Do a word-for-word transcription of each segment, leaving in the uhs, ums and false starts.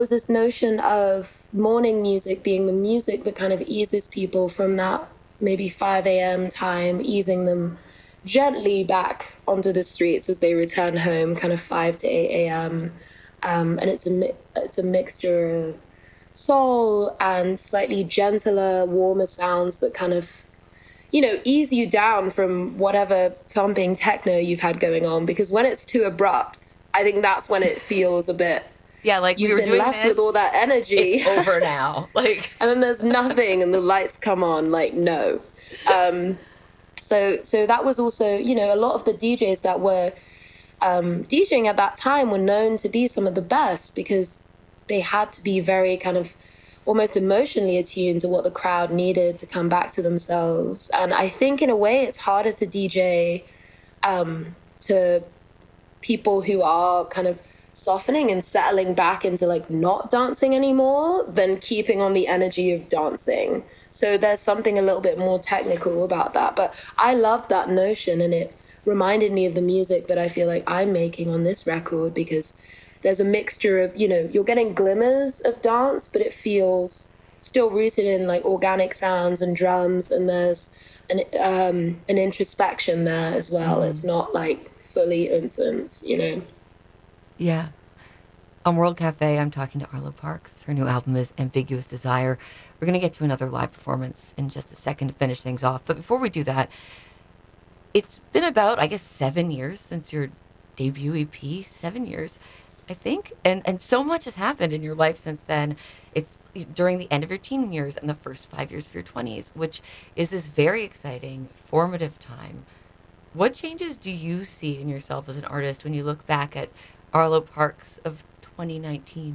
was this notion of morning music being the music that kind of eases people from that maybe five a m time, easing them gently back onto the streets as they return home, kind of five to eight a m. Um, and it's a mi- it's a mixture of soul and slightly gentler, warmer sounds that kind of, you know, ease you down from whatever thumping techno you've had going on. Because when it's too abrupt, I think that's when it feels a bit, Yeah, like we you've were been doing left with this, all that it's energy over now. Like, and then there's nothing and the lights come on, like, no. Um, so so that was also, you know, a lot of the D Js that were um, DJing at that time were known to be some of the best because they had to be very kind of almost emotionally attuned to what the crowd needed to come back to themselves. And I think in a way it's harder to D J um, to people who are kind of softening and settling back into like not dancing anymore than keeping on the energy of dancing. So there's something a little bit more technical about that. But I love that notion, and it reminded me of the music that I feel like I'm making on this record, because there's a mixture of, you know, you're getting glimmers of dance, but it feels still rooted in like organic sounds and drums, and there's an um, an introspection there as well. hmm It's not like fully incense, you know. yeah. On World Cafe, I'm talking to Arlo Parks. Her new album is Ambiguous Desire. We're going to get to another live performance in just a second to finish things off. But before we do that, it's been about, I guess, seven years since your debut E P. Seven years, I think. And, and so much has happened in your life since then. It's during the end of your teen years and the first five years of your twenties, which is this very exciting, formative time. What changes do you see in yourself as an artist when you look back at Arlo Parks of twenty nineteen?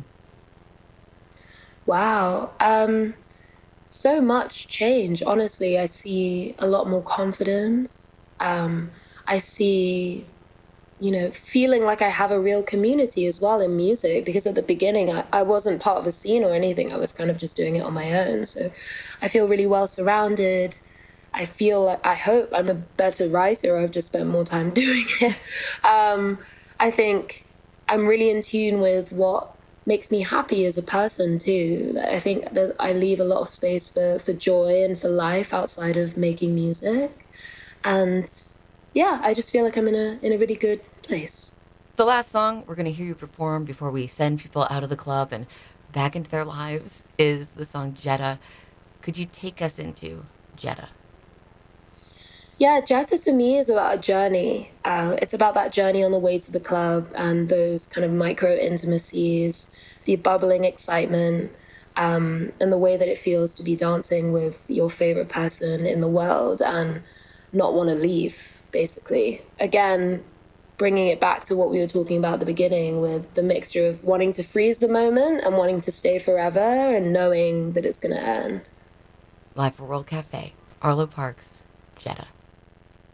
Wow. Um, so much change. Honestly, I see a lot more confidence. Um, I see, you know, feeling like I have a real community as well in music, because at the beginning I, I wasn't part of a scene or anything. I was kind of just doing it on my own. So I feel really well surrounded. I feel like, I hope I'm a better writer. I've just spent more time doing it. Um, I think I'm really in tune with what makes me happy as a person too. I think that I leave a lot of space for, for joy and for life outside of making music. And yeah, I just feel like I'm in a in a really good place. The last song we're going to hear you perform before we send people out of the club and back into their lives is the song Jetta. Could you take us into Jetta? Yeah, Jazza to me is about a journey. Uh, it's about that journey on the way to the club and those kind of micro intimacies, the bubbling excitement, um, and the way that it feels to be dancing with your favorite person in the world and not want to leave, basically. Again, bringing it back to what we were talking about at the beginning, with the mixture of wanting to freeze the moment and wanting to stay forever and knowing that it's going to end. Live for World Cafe, Arlo Parks, Jetta.